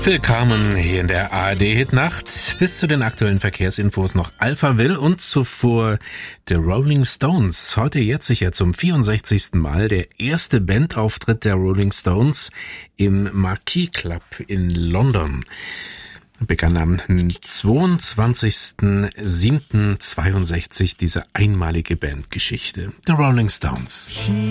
Willkommen hier in der ARD-Hitnacht. Bis zu den aktuellen Verkehrsinfos noch Alphaville und zuvor The Rolling Stones. Heute jetzt sicher zum 64. Mal der erste Bandauftritt der Rolling Stones im Marquis Club in London. Begann am 22.07.62 diese einmalige Bandgeschichte. The Rolling Stones.